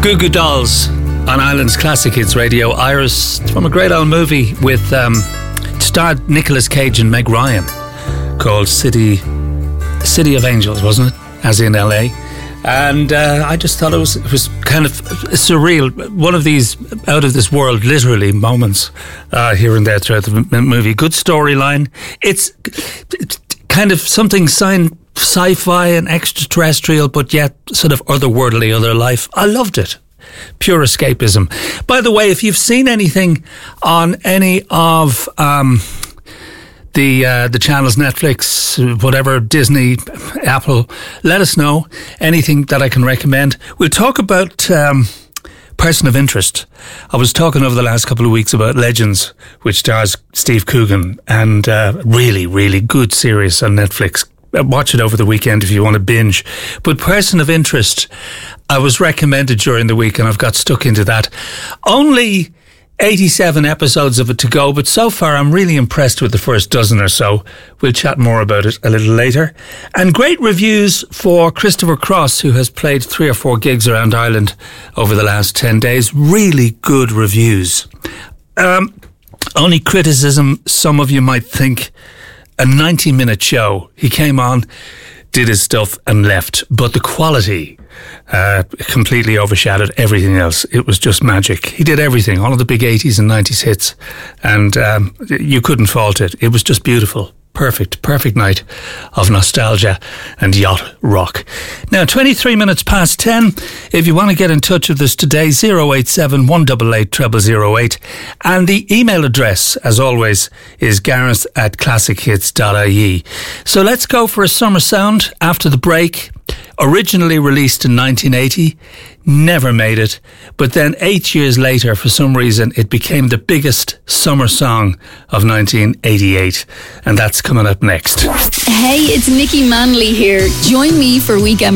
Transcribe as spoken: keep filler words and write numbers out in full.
Goo Goo Dolls on Ireland's Classic Hits Radio. Iris, from a great old movie with um, starred Nicolas Cage and Meg Ryan called City City of Angels, wasn't it? As in L A. And uh, I just thought it was it was kind of surreal. One of these out of this world, literally, moments uh, here and there throughout the m- movie. Good storyline. It's, it's kind of something sci- sci-fi and extraterrestrial, but yet sort of otherworldly, other life. I loved it. Pure escapism. By the way, if you've seen anything on any of um, the uh, the channels, Netflix, whatever, Disney, Apple, let us know. Anything that I can recommend. We'll talk about um, Person of Interest. I was talking over the last couple of weeks about Legends, which stars Steve Coogan, and uh, really, really good series on Netflix. Watch it over the weekend if you want to binge. But Person of Interest, I was recommended during the week and I've got stuck into that. Only eighty-seven episodes of it to go, but so far I'm really impressed with the first dozen or so. We'll chat more about it a little later. And great reviews for Christopher Cross, who has played three or four gigs around Ireland over the last ten days. Really good reviews. Um, only criticism, some of you might think, a ninety minute show. He came on, did his stuff and left. But the quality uh, completely overshadowed everything else. It was just magic. He did everything, all of the big eighties and nineties hits. And um, you couldn't fault it. It was just beautiful. Perfect, perfect night of nostalgia and yacht rock. Now, twenty-three minutes past ten. If you want to get in touch with us today, zero eight seven, one eight eight, zero zero zero eight. And the email address, as always, is gareth at classic hits dot I E. So let's go for a summer sound after the break. Originally released in nineteen eighty, never made it, but then eight years later, for some reason, it became the biggest summer song of nineteen eighty-eight, and that's coming up next. Hey, it's Nikki Manley here. Join me for Weekend